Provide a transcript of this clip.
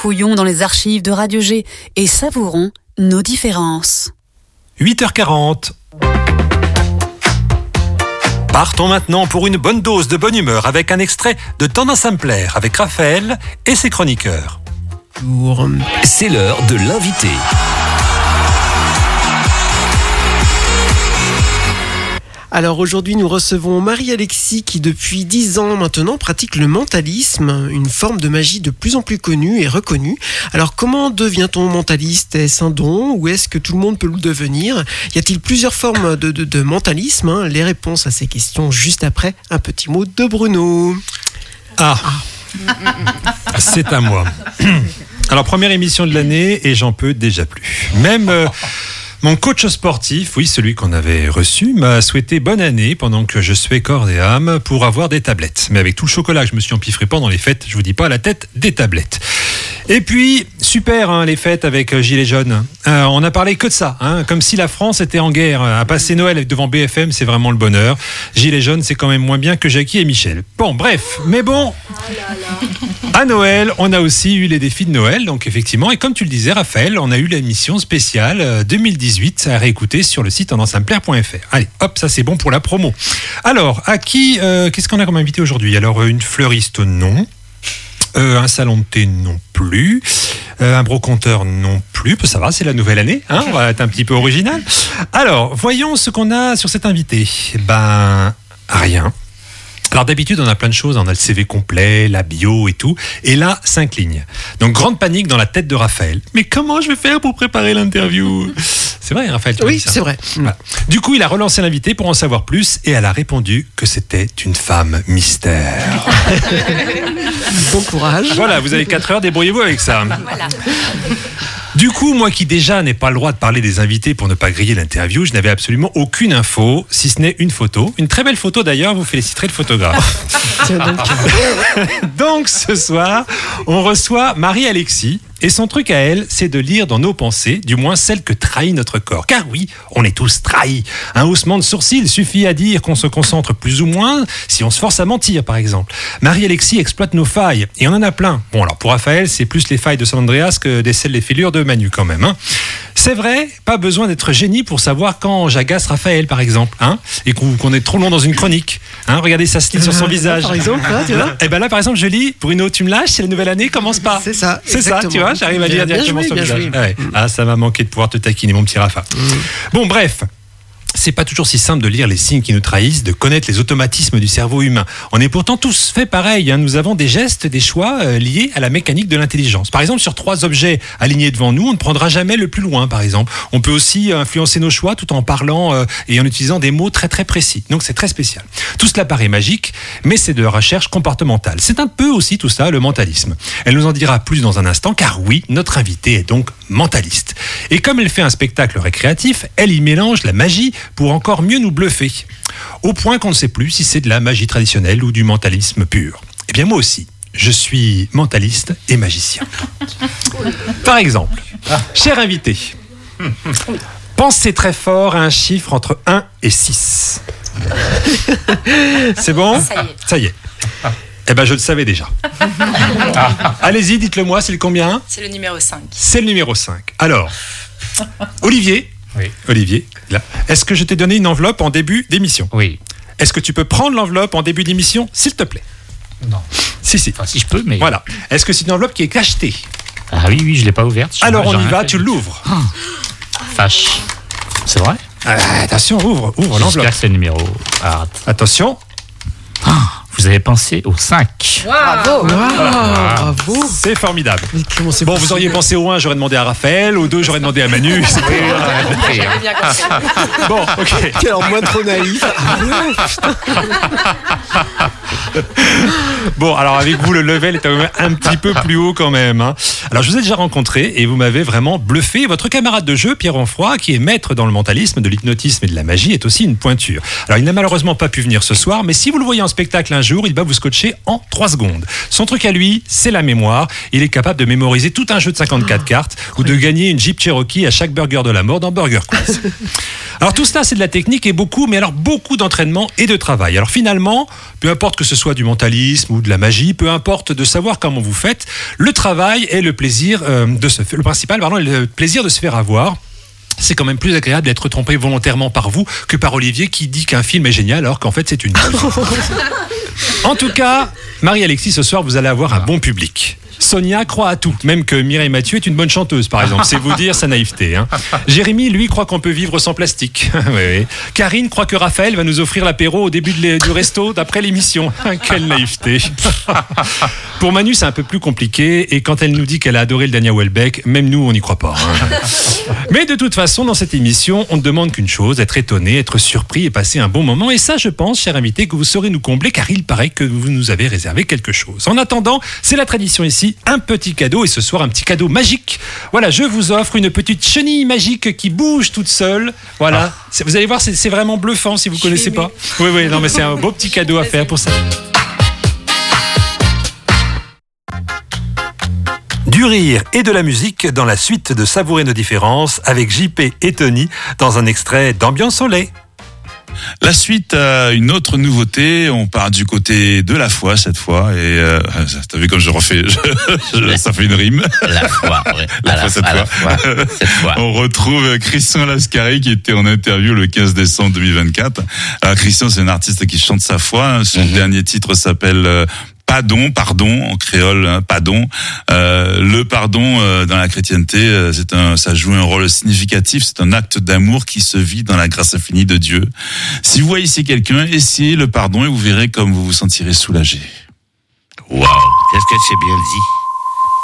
Fouillons dans les archives de Radio G et savourons nos différences. 8h40. Partons maintenant pour une bonne dose de bonne humeur avec un extrait de Tendance Sampler avec Raphaël et ses chroniqueurs. C'est l'heure de l'invité. Alors aujourd'hui, nous recevons Marie-Alexis qui depuis 10 ans maintenant pratique le mentalisme, une forme de magie de plus en plus connue et reconnue. Alors comment devient-on mentaliste ? Est-ce un don ou est-ce que tout le monde peut le devenir ? Y a-t-il plusieurs formes de mentalisme ? Les réponses à ces questions juste après un petit mot de Bruno. C'est à moi. Alors première émission de l'année et j'en peux déjà plus. Même... Mon coach sportif, oui, celui qu'on avait reçu, m'a souhaité bonne année pendant que je suais corps et âme pour avoir des tablettes. Mais avec tout le chocolat que je me suis empiffré pendant les fêtes, je vous dis pas à la tête des tablettes. Et puis, super les fêtes avec Gilets jaunes. On a parlé que de ça, comme si la France était en guerre. À passer Noël devant BFM, c'est vraiment le bonheur. Gilets jaunes, c'est quand même moins bien que Jackie et Michel. Bon, bref, mais bon... À Noël, on a aussi eu les défis de Noël, donc effectivement, et comme tu le disais, Raphaël, on a eu l'émission spéciale 2018 à réécouter sur le site tendancesampler.fr. Allez, hop, ça c'est bon pour la promo. Alors, à qui, qu'est-ce qu'on a comme invité aujourd'hui ? Alors, une fleuriste, non. Un salon de thé, non plus. Un brocanteur, non plus. Ça va, c'est la nouvelle année, on va être un petit peu original. Alors, voyons ce qu'on a sur cet invité. Rien. Alors d'habitude, on a plein de choses, on a le CV complet, la bio et tout, et là, 5 lignes. Donc grande panique dans la tête de Raphaël. Mais comment je vais faire pour préparer l'interview ? C'est vrai, Raphaël, tu Oui, dis ça. c'est vrai. Voilà. Du coup, il a relancé l'invité pour en savoir plus, et elle a répondu que c'était une femme mystère. Bon courage. Voilà, vous avez 4 heures, débrouillez-vous avec ça. Voilà. Du coup, moi qui déjà n'ai pas le droit de parler des invités pour ne pas griller l'interview, je n'avais absolument aucune info, si ce n'est une photo. Une très belle photo d'ailleurs, vous féliciterez le photographe. Donc ce soir, on reçoit Marie-Alexis. Et son truc à elle, c'est de lire dans nos pensées, du moins celles que trahit notre corps. Car oui, on est tous trahis. Un haussement de sourcil suffit à dire qu'on se concentre plus ou moins si on se force à mentir, par exemple. Marie-Alexis exploite nos failles, et on en a plein. Bon, alors pour Raphaël, c'est plus les failles de San Andreas que des selles des filures de Manu quand même. C'est vrai, pas besoin d'être génie pour savoir quand j'agace Raphaël, par exemple, et qu'on est trop long dans une chronique. Regardez, ça se lit sur son visage. Par exemple, là, tu vois. Et là, par exemple, je lis, Bruno, tu me lâches, c'est la nouvelle année, commence pas. C'est ça. C'est ça, tu vois, j'arrive à lire directement sur le visage. Joué. Ouais. Ça m'a manqué de pouvoir te taquiner, mon petit Rafa. Bon, bref. C'est pas toujours si simple de lire les signes qui nous trahissent, de connaître les automatismes du cerveau humain. On est pourtant tous fait pareil. Nous avons des gestes, des choix liés à la mécanique de l'intelligence. Par exemple, sur 3 objets alignés devant nous, on ne prendra jamais le plus loin, par exemple. On peut aussi influencer nos choix tout en parlant et en utilisant des mots très très précis. Donc c'est très spécial. Tout cela paraît magique, mais c'est de la recherche comportementale. C'est un peu aussi tout ça, le mentalisme. Elle nous en dira plus dans un instant, car oui, notre invitée est donc mentaliste. Et comme elle fait un spectacle récréatif, elle y mélange la magie pour encore mieux nous bluffer. Au point qu'on ne sait plus si c'est de la magie traditionnelle ou du mentalisme pur. Eh bien moi aussi, je suis mentaliste et magicien. Par exemple, cher invité, pensez très fort à un chiffre entre 1 et 6. C'est bon ? Ça y est. Je le savais déjà. Allez-y, dites-le moi, c'est le combien ? C'est le numéro 5. C'est le numéro 5. Alors, Olivier. Oui. Olivier, là. Est-ce que je t'ai donné une enveloppe en début d'émission ? Oui. Est-ce que tu peux prendre l'enveloppe en début d'émission, s'il te plaît ? Non. Si. Enfin, si je peux, mais... Voilà. Est-ce que c'est une enveloppe qui est cachetée ? Ah oui, je ne l'ai pas ouverte. Alors on y va, tu l'ouvres. Fâche. C'est vrai ? Attention, ouvre l'enveloppe. J'espère que c'est le numéro... Attention. Vous avez pensé au 5. Bravo. Bravo. C'est formidable. Mais comment c'est Bon, possible ? vous auriez pensé au 1, j'aurais demandé à Raphaël. Au 2, j'aurais demandé à Manu. J'avais bien compris. Bon, ok. Alors moi trop naïf. Bon, alors avec vous, le level est quand même un petit peu plus haut quand même. Alors, je vous ai déjà rencontré et vous m'avez vraiment bluffé. Votre camarade de jeu, Pierre Onfroy, qui est maître dans le mentalisme, de l'hypnotisme et de la magie, est aussi une pointure. Alors, il n'a malheureusement pas pu venir ce soir, mais si vous le voyez en spectacle un jour, il va vous scotcher en 3 secondes. Son truc à lui, c'est la mémoire. Il est capable de mémoriser tout un jeu de 54 cartes ou de gagner une Jeep Cherokee à chaque burger de la mort dans Burger Quiz. Alors, tout cela, c'est de la technique et beaucoup d'entraînement et de travail. Alors, finalement, peu importe que ce soit soit du mentalisme ou de la magie, peu importe de savoir comment vous faites, le travail est le plaisir le principal, est le plaisir de se faire avoir. C'est quand même plus agréable d'être trompé volontairement par vous que par Olivier qui dit qu'un film est génial alors qu'en fait c'est une chose. En tout cas, Marie-Alexis, ce soir vous allez avoir un bon public. Sonia croit à tout, même que Mireille Mathieu est une bonne chanteuse, par exemple. C'est vous dire sa naïveté. Hein. Jérémy, lui, croit qu'on peut vivre sans plastique. Oui. Karine croit que Raphaël va nous offrir l'apéro au début du resto d'après l'émission. Quelle naïveté. Pour Manu, c'est un peu plus compliqué. Et quand elle nous dit qu'elle a adoré le Daniel Welbeck, même nous, on n'y croit pas. Hein. Mais de toute façon, dans cette émission, on ne demande qu'une chose, être étonné, être surpris et passer un bon moment. Et ça, je pense, cher invité, que vous saurez nous combler, car il paraît que vous nous avez réservé quelque chose. En attendant, c'est la tradition ici. Un petit cadeau, et ce soir un petit cadeau magique. Voilà, je vous offre une petite chenille magique qui bouge toute seule. Voilà, vous allez voir, c'est vraiment bluffant si vous ne connaissez pas. Oui, non mais c'est un beau petit cadeau à faire pour ça. Du rire et de la musique dans la suite de Savourer nos différences avec JP et Tony dans un extrait d'Ambiance au lait. La suite a une autre nouveauté, on part du côté de la foi cette fois et t'as vu comme je refais, ça fait une rime. La foi, ouais. Cette fois. On retrouve Christian Lascari qui était en interview le 15 décembre 2024. Alors Christian, c'est un artiste qui chante sa foi, son dernier titre s'appelle Pardon, en créole, hein, pardon. Le pardon dans la chrétienté, ça joue un rôle significatif. C'est un acte d'amour qui se vit dans la grâce infinie de Dieu. Si vous voyez ici quelqu'un, essayez le pardon et vous verrez comme vous vous sentirez soulagé. Waouh, qu'est-ce que c'est bien dit.